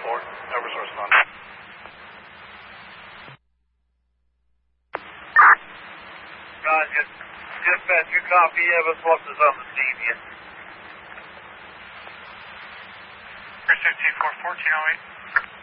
4. Over source on. Roger. Dispatch, you copy Evans Waters on the scene here. Pursuit T4, 1408.